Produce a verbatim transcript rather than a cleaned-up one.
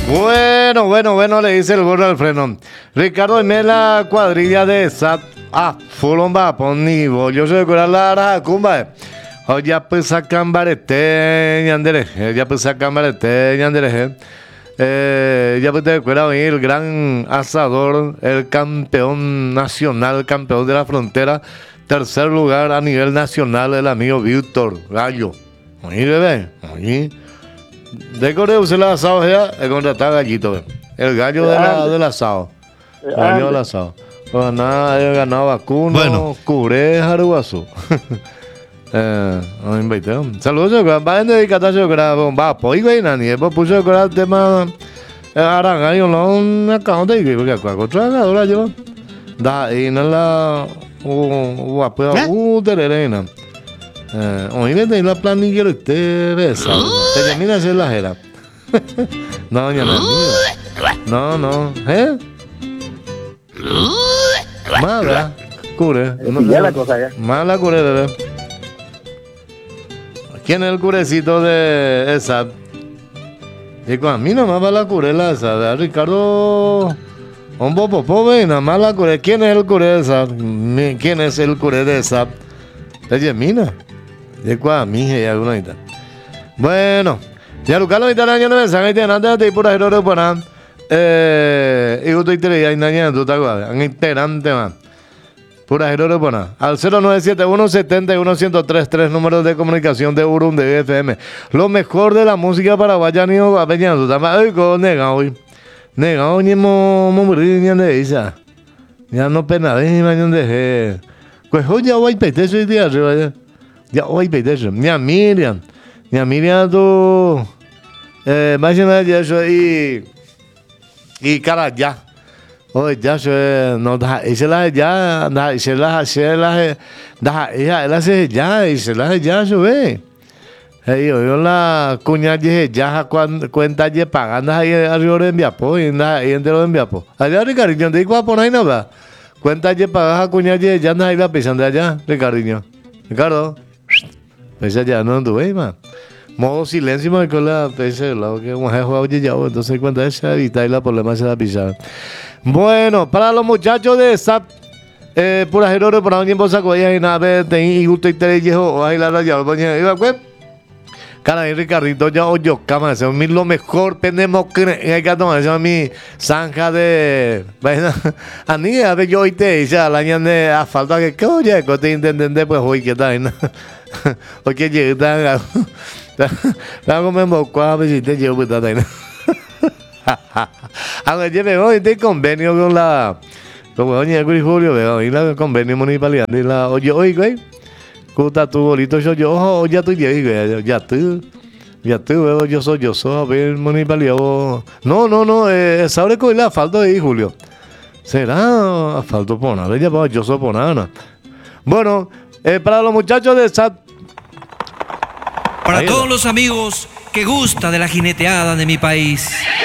Bueno, bueno, bueno, le dice el gordo al freno. Ricardo en la cuadrilla de S A T. Ah, fulomba, ponivo. Yo soy de curar la aracumba. Ya pues sacan barete, ñandere. Ya pues sacan barete, ñandere. Eh, ya pues te recuerda venir el gran asador, el campeón nacional, campeón de la frontera. Tercer lugar a nivel nacional, el amigo Víctor Gallo. Oye, bebé, oye. De Corea usted el asado ya, el contratar gallito, ve. El gallo de la, del asado. El gallo del asado. Pues nada, he ganado vacuno, Bueno. curé, jaruazo. eh, no invité. Saludos, vayan dedicada a que va, pues, güey, nani, pues puse el tema. Arangayo, no me acabo de ir, porque cuando tragadora yo. Da, y no la. Uh, uh, pues, uh, tererena. Eh, hoy vende la planilla de usted, esa. Ella mira si es la jera. No, doña no, no, no, ¿eh? Mala, cure. No, ya la cosa ya. Mala cure, bebé. ¿Quién es el curecito de esa? Digo, a mí nomás va la curela esa, de Ricardo. Un popo, pobre, nada más la cure. ¿Quién es el cure de esa? ¿Quién es el cure de esa? Ella mina. Digo, a mí, ella alguna ahorita. Bueno, ya Lucas lo invitaron a mensaje de antes de pura error por nada. Eh, y usted te leía en tu tago, un integrante más. Pura error por nada. Al cero nueve siete uno, siete uno, uno cero tres tres, números de comunicación de Urum de F M. Lo mejor de la música paraguaya ni a peñar tu tama. Ay, con nega hoy. Nega hoy ni mo morir ni de esa. Ya no pena de ni mañana de. Pues hoy ya voy a pedir eso y día arriba ya. Ya hoy pedir eso. Mi Miriam. Mi Miriam tu eh más ya eso y y cara ya. Oye, ya se no da, y se la ya, da, y se la se la da, ella la se ya, y se la ya sube. Hey, yo la cuña de ya cuenta de pagando ahí arriba de Enviapo, y nada, y entero de Enviapo. Allá Ricardinho, te digo a poner ahí no va. Cuenta de pagar cuña de ya nada, y la pisan de allá, Ricardinho. Ricardo, pesa ya no tuve más. Modo silencio, me con la pesa, lo que un jefe oye ya, entonces cuenta esa evitar la problema se la pisada. Bueno, para los muchachos de S A P, eh, puras errores para un tiempo saco ahí nada, ve, y gusto y te llevo, ahí la raya, pues, iba pues. Cara, y Ricardito ya oyo, cama, es mi lo mejor, pendemos que hay que tomar, es mi zanja de, bueno, a mí, a ver, yo hoy te hice al año de asfalto, que, ¿qué oye? Que te intendente, pues, hoy, ¿qué tal? Hoy que llegué, tan, tan, como me mocó, a ver si te llevo, pues, tal, aunque lleve hoy este convenio con la con doña Guri Julio, veo, y la convenio municipalidad y la oye, oye, güey, cuta tu bolito, yo, yo, oh, ya estoy ahí, güey, ya tú, ya tú, veo, yo soy, yo soy, a ver, municipalidad, oh. No, no, no, eh, sabe con el asfalto ahí, Julio, será asfalto por nada, ya, yo soy por nada. Bueno, eh, para los muchachos de S A T, para ahí todos va. los amigos que gusta de la jineteada de mi país.